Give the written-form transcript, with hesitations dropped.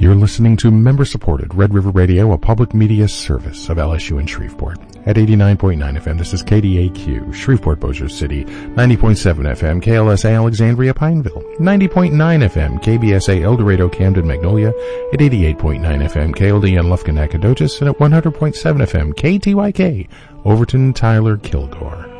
You're listening to member-supported Red River Radio, a public media service of LSU in Shreveport. At 89.9 FM, this is KDAQ, Shreveport, Bossier City, 90.7 FM, KLSA Alexandria, Pineville, 90.9 FM, KBSA El Dorado, Camden, Magnolia, at 88.9 FM, KLDN Lufkin, Nacogdoches, and at 100.7 FM, KTYK, Overton, Tyler, Kilgore.